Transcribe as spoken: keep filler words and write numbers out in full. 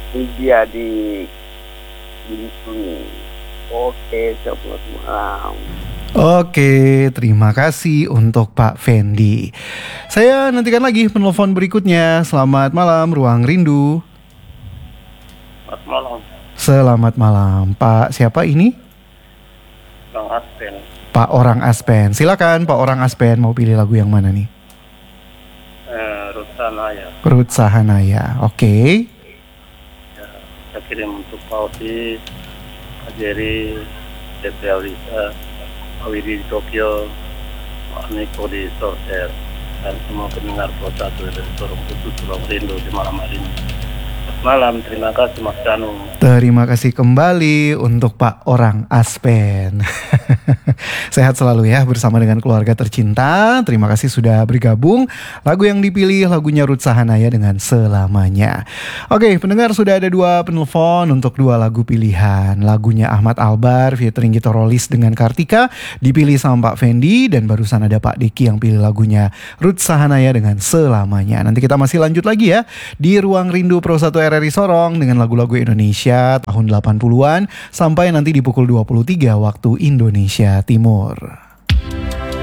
Iya di Bintuni. Oke, selamat malam. Oke, terima kasih untuk Pak Fendi. Saya nantikan lagi penelpon berikutnya. Selamat malam, Ruang Rindu. Selamat malam, Selamat malam, Pak. Siapa ini? Bang Aspen. Pak Orang Aspen. Silakan, Pak Orang Aspen. Mau pilih lagu yang mana nih? Eh, Rusana ya. Ruth Sahanaya. Oke. ya. Saya kirim untuk Pak Otis, Pak Jerry, Depi Alisa, Pak Widi di Tokyo, Pak Niko di Sorter, dan semua pendengar satu dari Sorong Khusus Ruang Rindu di malam hari ini. Selamat malam, terima kasih Mas Danu. Terima kasih kembali untuk Pak Orang Aspen. Sehat selalu ya bersama dengan keluarga tercinta. Terima kasih sudah bergabung. Lagu yang dipilih lagunya Ruth Sahanaya dengan Selamanya. Oke, pendengar, sudah ada dua penelpon untuk dua lagu pilihan. Lagunya Ahmad Albar featuring Gito Rolis dengan Kartika dipilih sama Pak Fendi, dan barusan ada Pak Diki yang pilih lagunya Ruth Sahanaya dengan Selamanya. Nanti kita masih lanjut lagi ya di Ruang Rindu Pro satu R R I Sorong dengan lagu-lagu Indonesia tahun delapan puluhan sampai nanti di pukul dua puluh tiga waktu Indonesia Timur.